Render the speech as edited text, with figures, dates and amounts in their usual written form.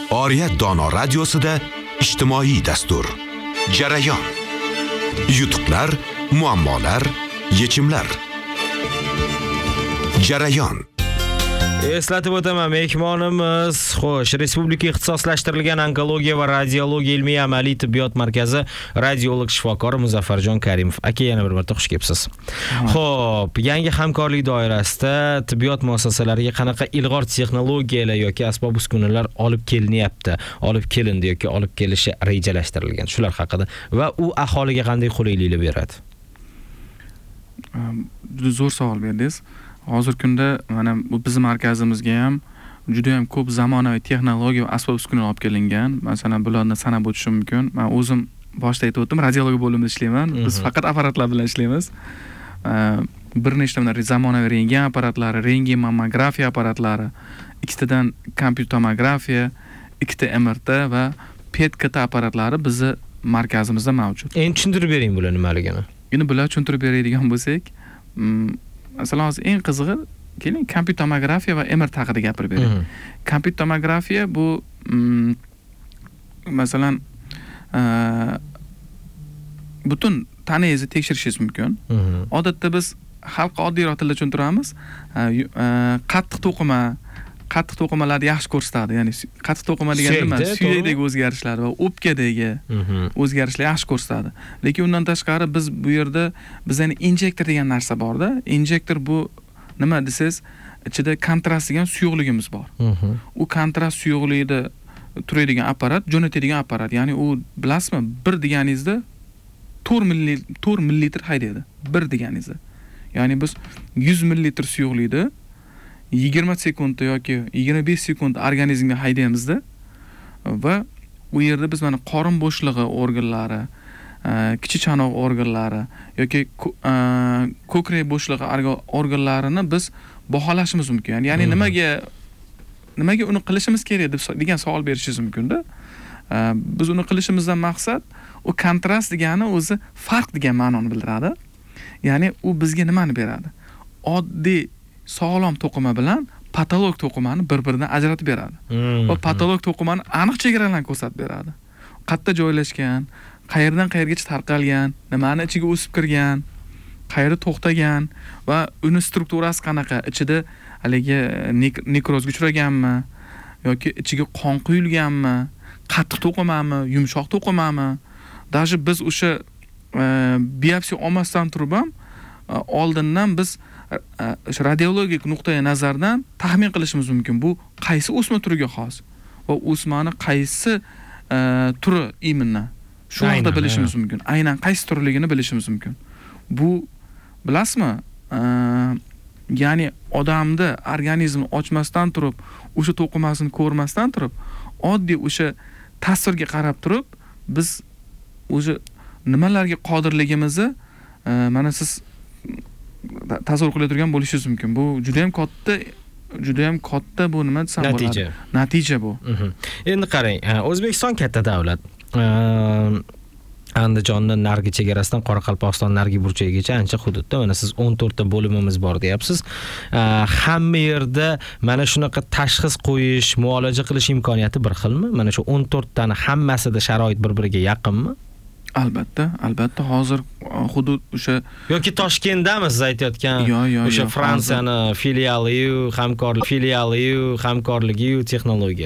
Oriyat Dono radiosida ijtimoiy dastur. Jarayon. Yutuqlar, muammolar, yechimlar. Jarayon. Eslatib o'taman, mehmonimiz Respublika ixtisoslashtirilgan onkologiya va radiologiya ilmiy amaliy tibbiyot markazi radiolog shifokori Muzaffarjon Karimov. Aka, yana bir marta xush kelibsiz. Xo'p, yangi hamkorlik doirasida tibbiyot muassasalariga qanaqa ilg'or texnologiyalar yoki asbob-uskunalar olib kelindi yoki olib kelishi rejalashtirilgan? Shular haqida va u aholiga qanday qulayliklar beradi? Juda zo'r savol berdingiz. Hozir kunda mana bu bizning markazimizga ham juda ham ko'p zamonaviy texnologiya va asbob-uskunalar olib kelingan. Masalan, bularni sanab o'tishim mumkin. Men o'zim boshida aytib o'tdim, radiologiya bo'limida ishlayman. Biz faqat apparatlar bilan ishlaymiz. Bir nechta zamonaviy rentgen apparatlari, rentgen mammografiya apparatlari, ikkitadan kompyuter tomografiya, ikkita MRT va PET-CT apparatlari bizning markazimizda mavjud. Endi tushuntirib bering bular nimaligini. Endi bular tushuntirib beradigan bo'lsak, masalan, hozir eng qizig'i, keling kompyuter tomografiya va MRT haqida gapirib beray. Kompyuter tomografiya bu masalan butun taningizni tekshirishingiz mumkin. Odatda biz xalqqa oddiyroq tilda tushuntiramiz. Qattiq to'qimalar yaxshi ko'rsatadi. Ya'ni qattiq to'qima deganda nima? Suyakdagi o'zgarishlar va o'pkadagi o'zgarishlar yaxshi ko'rsatadi. Lekin undan tashqari biz bu yerda bizning injektor degan narsa bor-da. Injektor bu nima desangiz, ichida kontrast degan suyuqligimiz bor. U kontrast suyuqligida turadigan apparat, jo'natadigan apparat. Ya'ni u bilasizmi, 1 deganingizda 4 millilitr haydaydi. 1 deganingizda. Ya'ni biz 100 millilitr suyuqlikda 20 sekundda yoki 25 sekund organizmga haydaymizda va u yerda biz mana qorin bo'shlig'i organlari, kichik chanoq organlari yoki ko'krak bo'shlig'i organlarini biz baholashimiz mumkin. Ya'ni nimaga uni qilishimiz kerak degan savol berishingiz mumkin-da. Biz uni qilishimizdan maqsad u kontrast degani o'zi farq degan ma'noni bildiradi. Ya'ni u bizga nimani beradi? Oddiy sog'lom to'qima bilan patolog to'qimani bir-biridan ajratib beradi. Va patolog to'qimani aniq chegaralarini ko'rsatib beradi. Qayerda joylashgan, qayerdan qayergacha tarqalgan, nimani ichiga o'sib kirgan, qayerda to'xtagan va uni strukturasi qanaqa, ichida haligi nekrozga uchraganmi yoki ichiga qon quyilganmi, qattiq to'qimami, yumshoq to'qimami. Даже biz o'sha biopsiya olmasdan turib ham oldindan biz radiologik nuqtai nazardan taxmin qilishimiz mumkin. Bu qaysi o'sma turiga xos va o'smani qaysi turi imенно shu haqida bilishimiz mumkin. Aynan qaysi turligini bilishimiz mumkin. Bu bilasizmi? Ya'ni odamni organizmini ochmasdan turib, o'sha to'qimasini ko'rmasdan turib, oddiy o'sha tasvirga qarab turib, biz o'sha nimalarga qodirligimizni mana siz tasavvur qila turgan bo'lishingiz mumkin. Bu juda ham katta bu nima desam bo'ladi? Natija bu. Endi qarang, O'zbekiston katta davlat. Andijonning narigi chegarasidan Qoraqalpog'iston narigi burchagigacha ancha hududda mana siz 14 ta bo'limimiz bor deyapsiz. Hamma yerda mana shunaqa tashxis qo'yish, muolaja qilish imkoniyati bir xilmi? Mana shu 14 tani hammasida sharoit bir-biriga yaqinmi? Albatta, hozir hudud o'sha yoki Toshkentdami siz aytayotgan o'sha Fransiyani filiali-yu, hamkorligi-yu texnologiya.